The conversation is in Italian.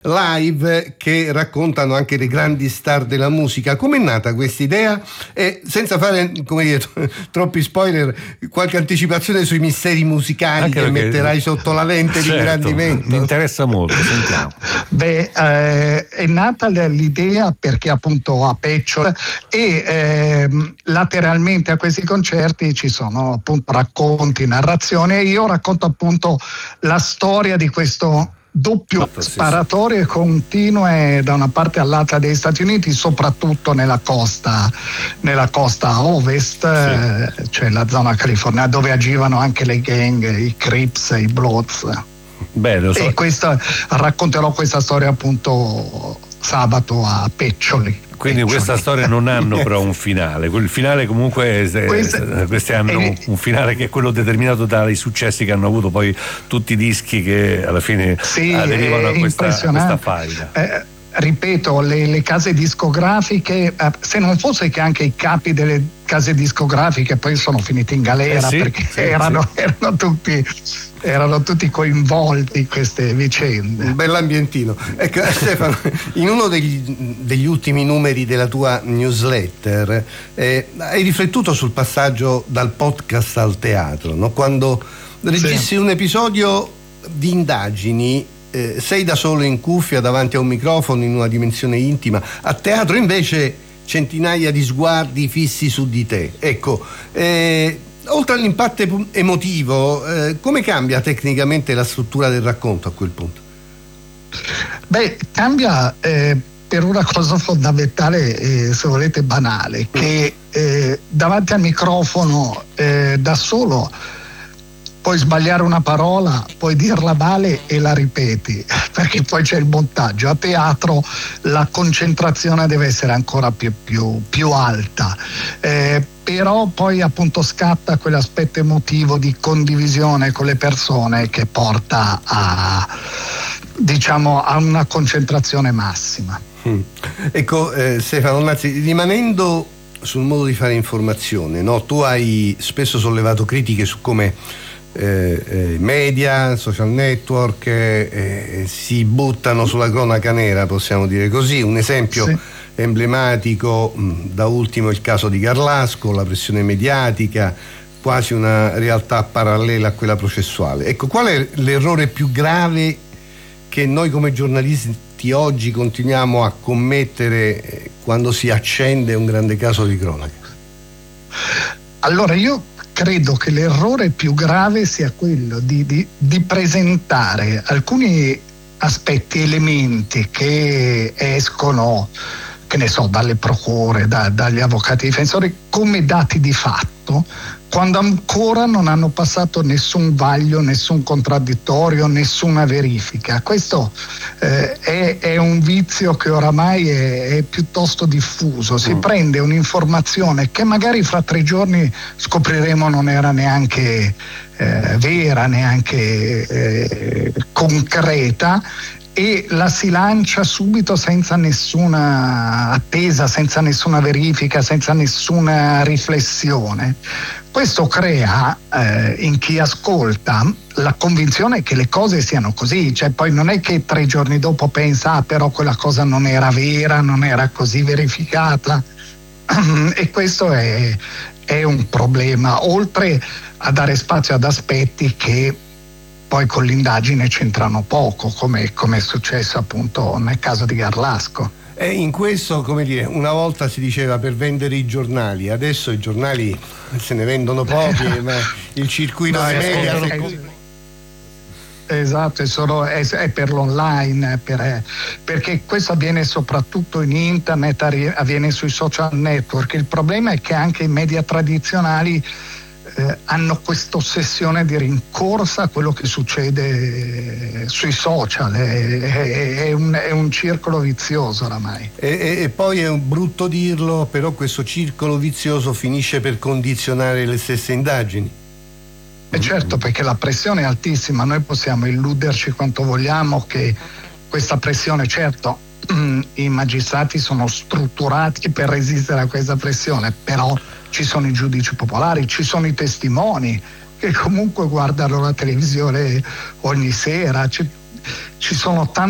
live che raccontano anche le grandi star della musica. Com'è nata questa idea? E senza fare, come dire, troppi spoiler, qualche anticipazione sui misteri musicali anche che metterai sotto la lente di ingrandimento. Mi interessa molto, sentiamo. È nata l'idea perché appunto a Pecciole e lateralmente a questi concerti ci sono appunto racconti, narrazioni, e io racconto appunto la storia di questo doppio sparatorie continue da una parte all'altra degli Stati Uniti, soprattutto nella costa ovest, cioè la zona californiana, dove agivano anche le gang, i Crips, i Bloods. Bello, e racconterò questa storia appunto sabato a Peccioli. Quindi questa storia non hanno però un finale. Quel finale comunque questi hanno un finale che è quello determinato dai successi che hanno avuto poi tutti i dischi che alla fine aderivano a questa faida. Ripeto, le case discografiche, se non fosse che anche i capi delle case discografiche poi sono finiti in galera perché erano tutti coinvolti in queste vicende. Un bell'ambientino. Ecco, Stefano, in uno degli ultimi numeri della tua newsletter hai riflettuto sul passaggio dal podcast al teatro, no? Quando registri un episodio di indagini, sei da solo in cuffia davanti a un microfono in una dimensione intima. A teatro invece centinaia di sguardi fissi su di te. Ecco, oltre all'impatto emotivo, come cambia tecnicamente la struttura del racconto a quel punto? Cambia per una cosa fondamentale, se volete banale, che davanti al microfono da solo puoi sbagliare una parola, puoi dirla male e la ripeti, perché poi c'è il montaggio. A teatro la concentrazione deve essere ancora più alta, però poi appunto scatta quell'aspetto emotivo di condivisione con le persone che porta a una concentrazione massima. Ecco, Stefano Nazzi, rimanendo sul modo di fare informazione, no? Tu hai spesso sollevato critiche su come media, social network si buttano sulla cronaca nera, possiamo dire così. Un esempio emblematico, da ultimo il caso di Garlasco, la pressione mediatica, quasi una realtà parallela a quella processuale. Ecco, qual è l'errore più grave che noi come giornalisti oggi continuiamo a commettere quando si accende un grande caso di cronaca? Allora, io credo che l'errore più grave sia quello di presentare alcuni aspetti, elementi che escono, che ne so, dalle procure, dagli avvocati difensori, come dati di fatto, quando ancora non hanno passato nessun vaglio, nessun contraddittorio, nessuna verifica. Questo è un vizio che oramai è piuttosto diffuso. Si prende un'informazione che magari fra 3 giorni scopriremo non era neanche vera, neanche concreta, e la si lancia subito senza nessuna attesa, senza nessuna verifica, senza nessuna riflessione. Questo crea in chi ascolta la convinzione che le cose siano così, cioè poi non è che 3 giorni dopo pensa però quella cosa non era vera, non era così verificata, e questo è un problema, oltre a dare spazio ad aspetti che poi con l'indagine c'entrano poco, come è successo appunto nel caso di Garlasco. E in questo, come dire, una volta si diceva per vendere i giornali, adesso i giornali se ne vendono pochi, ma il circuito dei media... Esatto, è per l'online, perché questo avviene soprattutto in internet, avviene sui social network. Il problema è che anche i media tradizionali hanno questa ossessione di rincorsa a quello che succede sui social, è un circolo vizioso oramai. E poi è un brutto dirlo, però questo circolo vizioso finisce per condizionare le stesse indagini. E certo, perché la pressione è altissima, noi possiamo illuderci quanto vogliamo che questa pressione, certo, i magistrati sono strutturati per resistere a questa pressione, però ci sono i giudici popolari, ci sono i testimoni che comunque guardano la televisione ogni sera, ci sono tanti